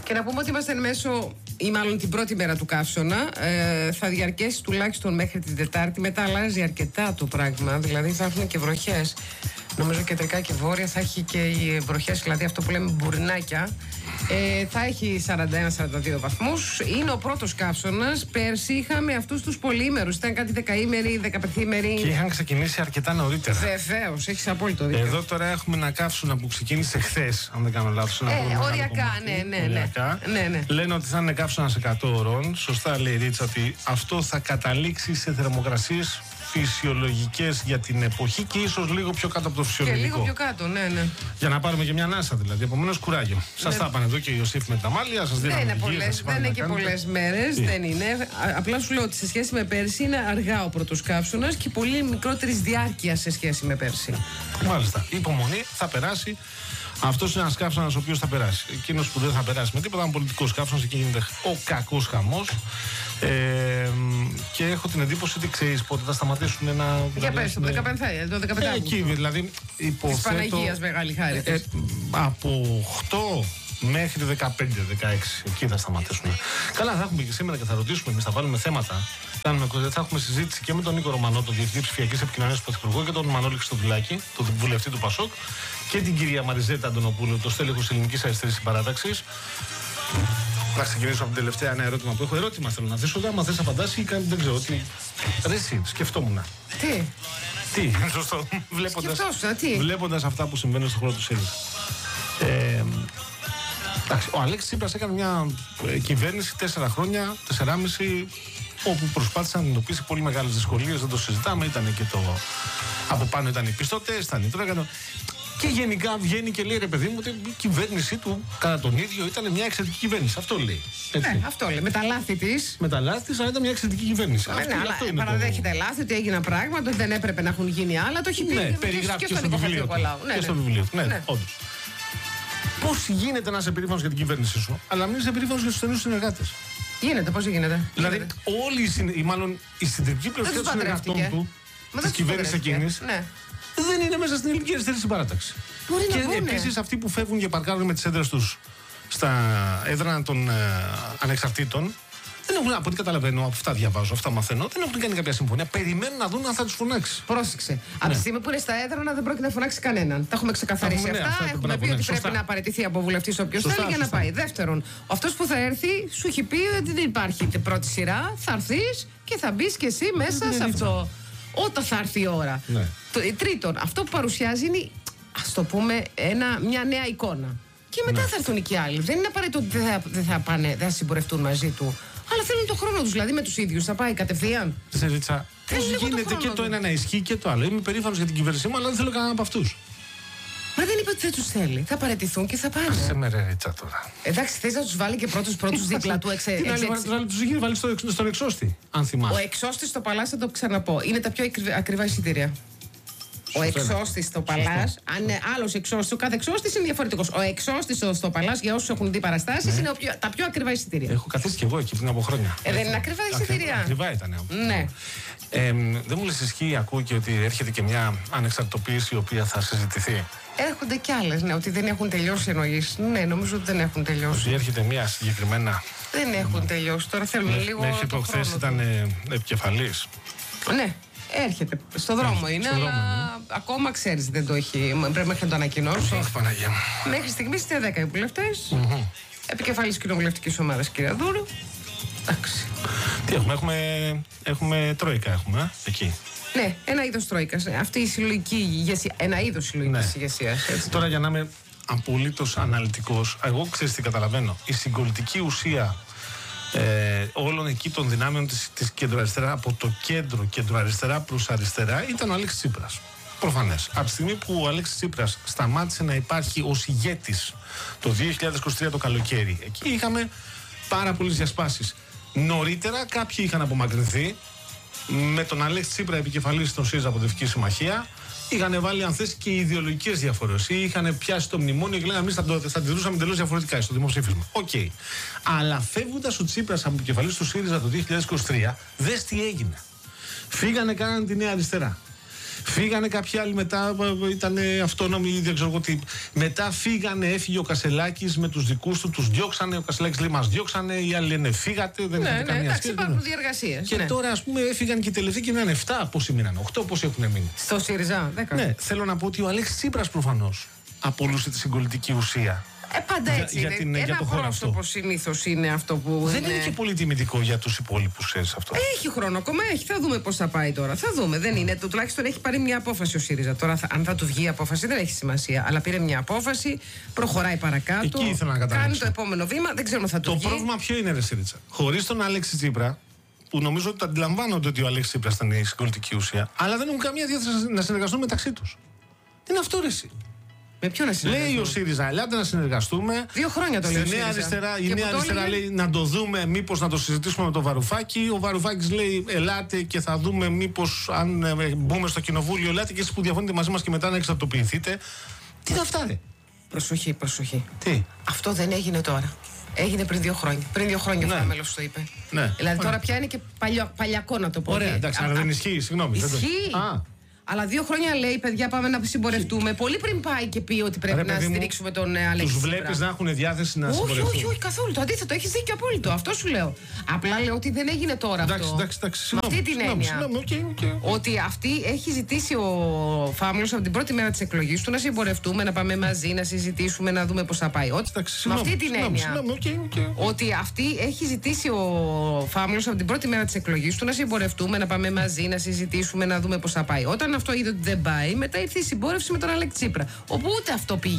Και να πούμε ότι είμαστε εν μέσω, ή μάλλον την πρώτη μέρα του καύσωνα. Θα διαρκέσει τουλάχιστον μέχρι την Τετάρτη. Μετά αλλάζει αρκετά το πράγμα. Δηλαδή θα έρθουν και βροχές. Νομίζω κεντρικά και βόρεια θα έχει και οι βροχές, δηλαδή αυτό που λέμε μπουρνάκια. Θα έχει 41-42 βαθμούς. Είναι ο πρώτος καύσωνας. Πέρσι είχαμε αυτούς τους πολύμερους. Ήταν κάτι 10ημεροι, 15ημεροι. Και είχαν ξεκινήσει αρκετά νωρίτερα. Βεβαίως, έχεις απόλυτο δίκιο. Εδώ τώρα έχουμε ένα καύσωνα που ξεκίνησε χθες, αν δεν κάνω λάθος. Οριακά, ναι. Λένε ότι θα είναι καύσωνας 100 ώρων. Σωστά λέει η Ρίτσα ότι αυτό θα καταλήξει σε θερμοκρασίες φυσιολογικές για την εποχή και ίσως λίγο πιο κάτω από το φυσιολογικό. Και λίγο πιο κάτω, ναι. Για να πάρουμε και μια ανάσα δηλαδή. Επομένως, κουράγιο. Σας τα είπαν εδώ και η Ιωσήφ με τα μάλια. Σας δίνανε υγεία, δεν είναι και πολλές μέρες. Δεν είναι. Απλά σου λέω ότι σε σχέση με πέρσι είναι αργά ο πρώτος καύσωνας και πολύ μικρότερης διάρκειας σε σχέση με πέρσι. Μάλιστα. Υπομονή, θα περάσει. Αυτός είναι ένας καύσωνας ο οποίος θα περάσει. Εκείνος που δεν θα περάσει με τίποτα είναι πολιτικός καύσωνας. Εκεί γίνεται ο κακός χαμός. Και έχω την εντύπωση ότι ξέρεις πότε θα σταματήσουν να. Για πες, το 15 εκεί δηλαδή υποθέτω. Της Παναγίας μεγάλη χάρη. Από 8 μέχρι 15-16 εκεί θα σταματήσουν. Καλά, θα έχουμε και σήμερα και θα ρωτήσουμε, εμείς θα βάλουμε θέματα. Θα έχουμε συζήτηση και με τον Νίκο Ρωμανό, τον Διευθυντή Ψηφιακής Επικοινωνίας του Πρωθυπουργού, και τον Μανώλη Χριστοδουλάκη, τον βουλευτή του Πασόκ, και την κυρία Μαριζέτα Αντωνοπούλου, το στέλεχος Ελληνικής Αριστερής Συμπαράταξης. Να ξεκινήσω από την τελευταία ένα ερώτημα που έχω. Ερώτημα θέλω να θέσω. Άμα θες απαντάς ή κάτι, δεν ξέρω. Ρε εσύ, σκεφτόμουν. Τι, σωστό. Βλέποντας αυτά που συμβαίνουν στον χώρο του ΣΥΡΙΖΑ. Εντάξει, ο Αλέξης Τσίπρας έκανε μια κυβέρνηση 4 χρόνια, 4,5, όπου προσπάθησε να αντιμετωπίσει πολύ μεγάλες δυσκολίες. Δεν το συζητάμε. Ήταν και το. Από πάνω ήταν οι πιστωτές, ήταν οι τρόγανο. Και γενικά βγαίνει και λέει, ρε παιδί μου, ότι η κυβέρνησή του κατά τον ίδιο ήταν μια εξαιρετική κυβέρνηση. Αυτό λέει. Ναι, αυτό λέει. Με τα λάθη της. Με τα λάθη της, αλλά ήταν μια εξαιρετική κυβέρνηση. Αλλά παραδέχεται λάθη, ότι έγιναν πράγματα, ότι δεν έπρεπε να έχουν γίνει άλλα. Το έχει πει. Ναι, περιγράφει και στο βιβλίο του. Και στο βιβλίο του. Ναι, όντως. Πώς γίνεται να είσαι περήφανος για την κυβέρνησή σου, αλλά να μην είσαι περήφανος για τους στενούς συνεργάτες? Γίνεται, πώς γίνεται. Δηλαδή, όλοι, μάλλον η συντριπτική πλειοψηφία των συνεργατών του, της κυβέρνησης εκείνης, δεν είναι μέσα στην Ελληνική Αριστερή Συμπαράταξη. Και επίσης αυτοί που φεύγουν και παρκάρουν με τις έδρες τους στα έδρανα των ανεξαρτήτων, δεν έχουν, από ό,τι καταλαβαίνω, από αυτά διαβάζω, αυτά μαθαίνω, δεν έχουν κάνει κάποια συμφωνία. Περιμένουν να δουν αν θα τους φωνάξει. Πρόσεξε. Από τη στιγμή που είναι στα έδρανα δεν πρόκειται να φωνάξει κανέναν. Τα έχουμε ξεκαθαρίσει αυτά. Έχουμε πει ότι πρέπει να απαρατηθεί από βουλευτής όποιος θέλει για να πάει. Δεύτερον, αυτός που θα έρθει σου έχει πει ότι δεν υπάρχει πρώτη σειρά. Θα έρθεις και θα μπει κι εσύ μέσα σε αυτό. Όταν θα έρθει η ώρα. Τρίτον, αυτό που παρουσιάζει είναι, ας το πούμε, μια νέα εικόνα. Και μετά θα έρθουν και άλλοι. Δεν είναι απαραίτητο ότι δεν θα συμπορευτούν μαζί του. Αλλά θέλουν το χρόνο τους, δηλαδή με τους ίδιους. Θα πάει κατευθείαν. Ρίτσα, πώς γίνεται και το ένα να ισχύει και το άλλο? Είμαι περήφανος για την κυβέρνησή μου, αλλά δεν θέλω κανέναν από αυτούς. Μα δεν είπε ότι δεν τους θέλει. Θα παραιτηθούν και θα πάνε. Σε με ρε Ρίτσα τώρα. Εντάξει, θες να τους βάλει και πρώτους δίπλα του Την άλλη φορά τους είχε βάλει στον εξώστη, αν θυμάσαι. Ο εξώστης στο Παλάς, θα το ξαναπώ, είναι τα πιο ακριβά εισιτήρια. Ο εξώστης στο Παλάς, αν είναι άλλος εξώστης, ο κάθε εξώστης είναι διαφορετικός. Ο εξώστης στο Παλάς, για όσους έχουν δει παραστάσεις, είναι τα πιο ακριβά εισιτήρια. Έχω καθίσει κι εγώ εκεί πριν από χρόνια. Δεν είναι ακριβά εισιτήρια? Ακριβά ήταν. Ναι. Δεν μου λες ισχύει, ακούω και ότι έρχεται και μια ανεξαρτητοποίηση η οποία θα συζητηθεί? Έρχονται κι άλλες, ναι, ότι δεν έχουν τελειώσει εννοείς. Ναι, νομίζω ότι δεν έχουν τελειώσει. Ότι έρχεται μια συγκεκριμένα. Δεν έχουν τελειώσει. Τώρα θέλουμε λίγο. Μέχρι προχθές ήταν επικεφαλής. Ναι. Έρχεται. Στο δρόμο είναι, αλλά ακόμα ξέρεις δεν το έχει. Πρέπει μέχρι να το ανακοινώσει. Αχ, Παναγία μου. Μέχρι στιγμής είναι 10 οι βουλευτές. Επικεφαλής κοινοβουλευτικής ομάδας, κυρία Δούρου. Εντάξει. Τι έχουμε τρόικα εκεί. Ναι, ένα είδος τρόικας. Αυτή η συλλογική ηγεσία. Ένα είδος συλλογικής ηγεσίας. Τώρα για να είμαι απολύτως αναλυτικός, εγώ ξέρεις τι καταλαβαίνω. Η συγκολητική ουσία όλων εκεί των δυνάμεων της κεντροαριστερά, από το κέντρο-αριστερά προς αριστερά, ήταν ο Αλέξης Τσίπρας. Προφανές. Από τη στιγμή που ο Αλέξης Τσίπρας σταμάτησε να υπάρχει ως ηγέτης το 2023 το καλοκαίρι, εκεί είχαμε πάρα πολλές διασπάσεις. Νωρίτερα κάποιοι είχαν απομακρυνθεί. Με τον Αλέξη Τσίπρα επικεφαλής των ΣΥΡΙΖΑ Αποδευτική Συμμαχία, είχαν βάλει αν θες και ιδεολογικές διαφορές. Ή είχαν πιάσει το μνημόνιο και λέγανε εμείς θα αντιδρούσαμε τελώς διαφορετικά στο δημοψήφισμα. Οκ. Αλλά φεύγοντας ο Τσίπρας από επικεφαλής του ΣΥΡΙΖΑ το 2023, δες τι έγινε. Φύγανε, κάνανε τη Νέα Αριστερά. Φύγανε κάποιοι άλλοι μετά, ήταν αυτόνομοι ή δεν ξέρω εγώ τι. Μετά έφυγε ο Κασελάκης με τους δικούς του, τους διώξανε. Ο Κασελάκης λέει μας διώξανε, οι άλλοι λένε φύγατε, δεν είχατε καμία σχέση. Υπάρχουν διεργασίες. Και τώρα, ας πούμε, έφυγαν και οι τελευταίοι και είναι 7 πόσοι μείναν, 8 πόσοι έχουν μείνει. Στο ΣΥΡΙΖΑ, 10. Ναι, θέλω να πω ότι ο Αλέξης Τσίπρας προφανώς απολούσε τη συγκολητική ουσία. Πάντα έτσι για το χώρο αυτό. Συνήθως είναι αυτό που. Δεν είναι και πολύ τιμητικό για τους υπόλοιπους αυτό. Έχει χρόνο ακόμα, θα δούμε πώς θα πάει τώρα. Θα δούμε. Δεν είναι. Τουλάχιστον έχει πάρει μια απόφαση ο ΣΥΡΙΖΑ. Τώρα, αν θα του βγει η απόφαση, δεν έχει σημασία. Αλλά πήρε μια απόφαση, προχωράει παρακάτω. Εκεί ήθελα να καταλήξω. Κάνει το επόμενο βήμα, δεν ξέρω αν θα του βγει. Το πρόβλημα ποιο είναι, ρε ΣΥΡΙΖΑ? Χωρίς τον Αλέξη Τσίπρα, που νομίζω ότι αντιλαμβάνονται ότι ο Αλέξης Τσίπρας ήταν η συγκολητική ουσία, αλλά δεν έχουν καμία διάθεση να συνεργαστούν μεταξύ τους. Τι είναι αυτό, ρε εσύ? Με ποιον να συνεργαστούμε? Λέει ο ΣΥΡΙΖΑ, ελάτε να συνεργαστούμε. 2 χρόνια το λέει ο ΣΥΡΙΖΑ. Η Νέα Αριστερά λέει να το δούμε, μήπως να το συζητήσουμε με τον Βαρουφάκη. Ο Βαρουφάκης λέει, ελάτε και θα δούμε μήπως αν μπούμε στο κοινοβούλιο, ελάτε και εσείς που διαφωνείτε μαζί μας και μετά να εξαρτοποιηθείτε. Τι είναι αυτά, ρε? Προσοχή, προσοχή. Τι? Αυτό δεν έγινε τώρα. Έγινε πριν 2 χρόνια. Πριν 2 χρόνια αυτό ο μέλος το είπε. Ναι. Δηλαδή τώρα πια είναι και παλιακό να το πω. Ωραία, εντάξει, αλλά δεν ισχύει, συγγνώμη. Ισχύει. Αλλά 2 χρόνια λέει, παιδιά, πάμε να συμπορευτούμε. Πολύ πριν πάει και πει ότι πρέπει να στηρίξουμε τον Αλέξη. Τους βλέπεις να έχουν διάθεση να συμπορευτούν? Όχι, καθόλου. Το αντίθετο, έχεις δίκιο απόλυτο. Αυτό σου λέω. Απλά λέω ότι δεν έγινε τώρα αυτό. Εντάξει. Με αυτή την έννοια. Ότι αυτή έχει ζητήσει ο Φάμιλος από την πρώτη μέρα της εκλογής του να συμπορευτούμε, να πάμε μαζί, να συζητήσουμε, να δούμε πώς θα πάει. Με αυτή την έννοια. Ότι αυτή έχει ζητήσει ο Φάμιλος από την πρώτη μέρα της εκλογής του να συμπορευτούμε, να πάμε μαζί, να συζητήσουμε, να δούμε πώς θα πάει. Όταν αυτό είδε ότι δεν πάει, μετά ήρθε η συμπόρευση με τον Αλέξη Τσίπρα. Όπου ούτε αυτό πήγε.